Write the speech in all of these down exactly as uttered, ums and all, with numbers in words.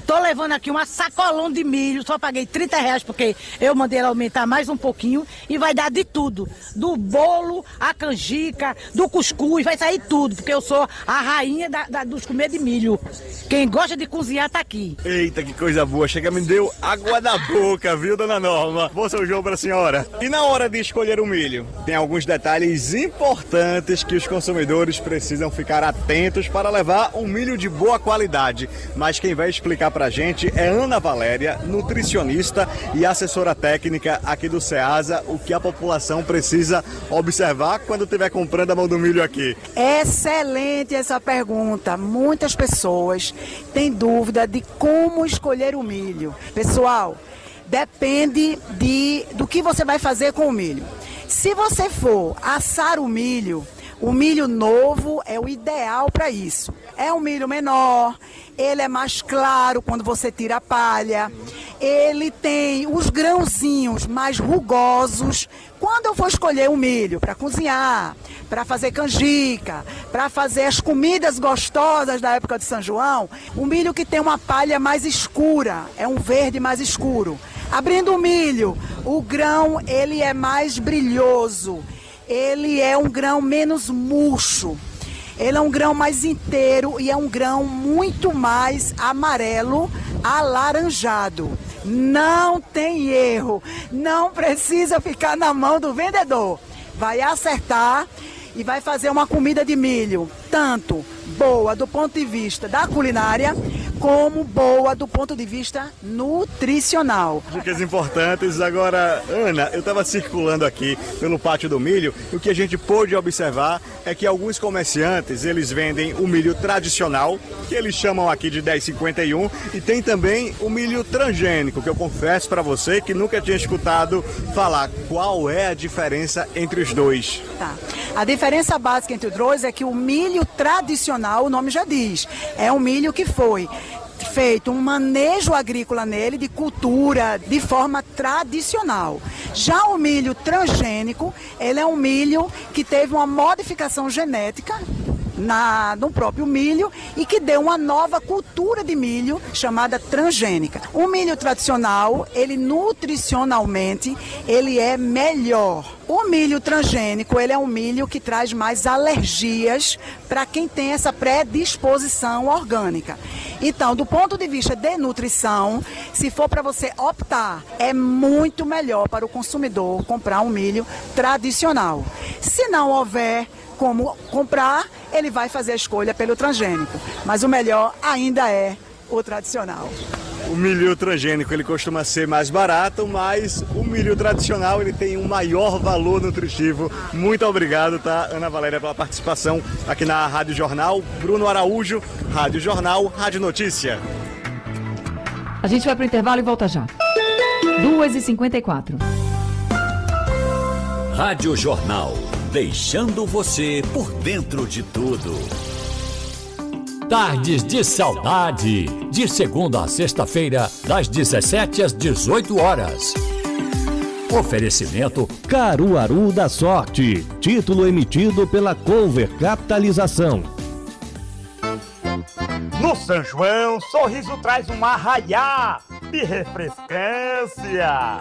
Tô levando aqui uma sacolão de milho, só paguei trinta reais porque eu mandei ela aumentar mais um pouquinho e vai dar de tudo. Do bolo, a canjica, do cuscuz, vai sair tudo, porque eu sou a rainha da, da, dos comer de milho. Quem gosta de cozinhar tá aqui. Eita, que coisa boa, chega, me deu água da boca, viu, dona Norma? Bom São João pra senhora. E na hora de escolher o milho, tem alguns detalhes importantes que os consumidores precisam ficar atentos para levar um milho de boa qualidade. Mas quem vai explicar pra gente é Ana Valéria, nutricionista e assessora técnica aqui do Ceasa, o que a população precisa observar quando estiver comprando a mão do milho aqui. Excelente essa pergunta. Muitas pessoas têm dúvida de como escolher o milho. Pessoal, depende de, do que você vai fazer com o milho. Se você for assar o milho, o milho novo é o ideal para isso. É um milho menor, ele é mais claro quando você tira a palha, ele tem os grãozinhos mais rugosos. Quando eu for escolher um milho para cozinhar, para fazer canjica, para fazer as comidas gostosas da época de São João, o milho que tem uma palha mais escura, é um verde mais escuro. Abrindo o milho, o grão ele é mais brilhoso. Ele é um grão menos murcho, ele é um grão mais inteiro e é um grão muito mais amarelo, alaranjado. Não tem erro, não precisa ficar na mão do vendedor. Vai acertar e vai fazer uma comida de milho, tanto boa do ponto de vista da culinária, como boa do ponto de vista nutricional. Dicas importantes. Agora, Ana, eu estava circulando aqui pelo Pátio do Milho e o que a gente pôde observar é que alguns comerciantes, eles vendem o milho tradicional, que eles chamam aqui de dez cinquenta e um, e tem também o milho transgênico, que eu confesso para você que nunca tinha escutado falar. Qual é a diferença entre os dois? Tá. A diferença básica entre os dois é que o milho tradicional, o nome já diz, é um milho que foi feito um manejo agrícola nele, de cultura, de forma tradicional. Já o milho transgênico, ele é um milho que teve uma modificação genética Na, no próprio milho e que deu uma nova cultura de milho chamada transgênica. O milho tradicional, ele nutricionalmente, ele é melhor. O milho transgênico, ele é um milho que traz mais alergias para quem tem essa predisposição orgânica. Então, do ponto de vista de nutrição, se for para você optar, é muito melhor para o consumidor comprar um milho tradicional. Se não houver como comprar, ele vai fazer a escolha pelo transgênico. Mas o melhor ainda é o tradicional. O milho transgênico, ele costuma ser mais barato, mas o milho tradicional, ele tem um maior valor nutritivo. Muito obrigado, tá, Ana Valéria, pela participação aqui na Rádio Jornal. Bruno Araújo, Rádio Jornal, Rádio Notícia. A gente vai para o intervalo e volta já. duas e cinquenta e quatro. Rádio Jornal. Deixando você por dentro de tudo. Tardes de Saudade. De segunda a sexta-feira, das dezessete às dezoito horas. Oferecimento Caruaru da Sorte. Título emitido pela Cover Capitalização. No São João, sorriso traz um arraiá de refrescância.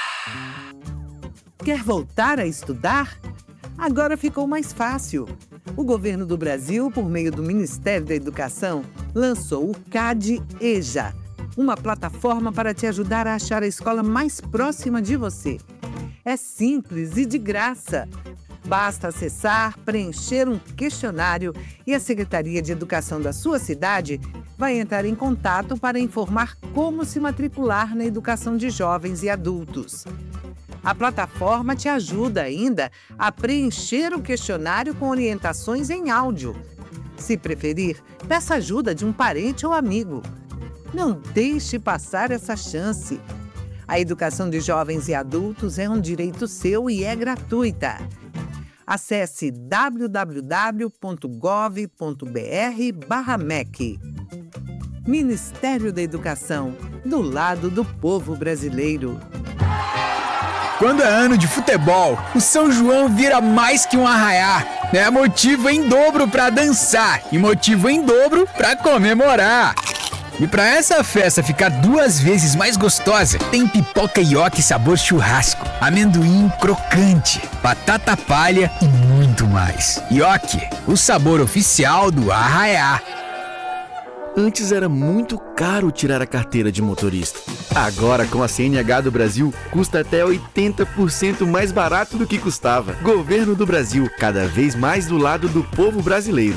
Quer voltar a estudar? Agora ficou mais fácil. O governo do Brasil, por meio do Ministério da Educação, lançou o CAD-EJA, uma plataforma para te ajudar a achar a escola mais próxima de você. É simples e de graça. Basta acessar, preencher um questionário e a Secretaria de Educação da sua cidade vai entrar em contato para informar como se matricular na educação de jovens e adultos. A plataforma te ajuda ainda a preencher o questionário com orientações em áudio. Se preferir, peça ajuda de um parente ou amigo. Não deixe passar essa chance. A educação de jovens e adultos é um direito seu e é gratuita. Acesse w w w ponto gov ponto b r barra M E C. Ministério da Educação, do lado do povo brasileiro. Quando é ano de futebol, o São João vira mais que um arraiá. É motivo em dobro para dançar e motivo em dobro para comemorar. E pra essa festa ficar duas vezes mais gostosa, tem pipoca ioki sabor churrasco, amendoim crocante, batata palha e muito mais. Ioki, o sabor oficial do Arraiá. Antes era muito caro tirar a carteira de motorista. Agora, com a C N H do Brasil, custa até oitenta por cento mais barato do que custava. Governo do Brasil, cada vez mais do lado do povo brasileiro.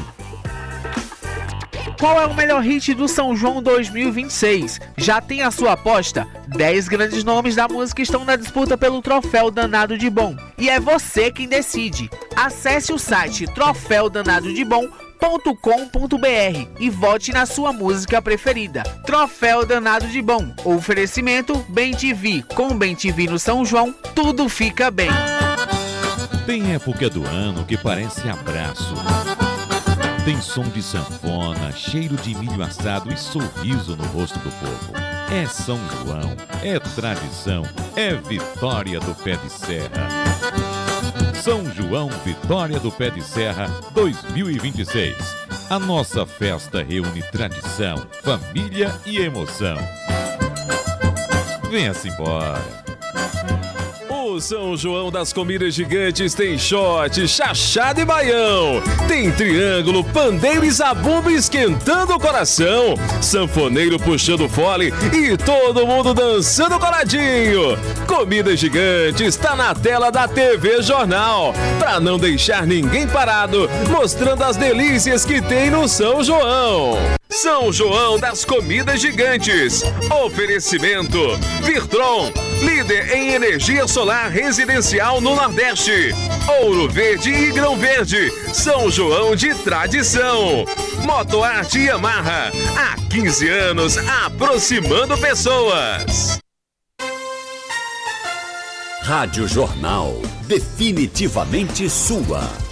Qual é o melhor hit do São João dois mil e vinte e seis? Já tem a sua aposta? dez grandes nomes da música estão na disputa pelo Troféu Danado de Bom. E é você quem decide. Acesse o site troféu danado de bom ponto com ponto br e vote na sua música preferida. Troféu Danado de Bom. Oferecimento Bem T V. Com Bem T V no São João, tudo fica bem. Tem época do ano que parece abraço. Tem som de sanfona, cheiro de milho assado e sorriso no rosto do povo. É São João, é tradição, é Vitória do Pé de Serra. São João Vitória do Pé de Serra dois mil e vinte e seis. A nossa festa reúne tradição, família e emoção. Venha-se embora. O São João das Comidas Gigantes tem shot, chachado e baião. Tem triângulo, pandeiro e zabumba esquentando o coração. Sanfoneiro puxando fole e todo mundo dançando coladinho. Comidas Gigantes está na tela da T V Jornal. Pra não deixar ninguém parado, mostrando as delícias que tem no São João. São João das Comidas Gigantes. Oferecimento Virtron, líder em energia solar residencial no Nordeste. Ouro Verde e Grão Verde, São João de tradição. Motoarte Yamaha, há quinze anos aproximando pessoas. Rádio Jornal, definitivamente sua.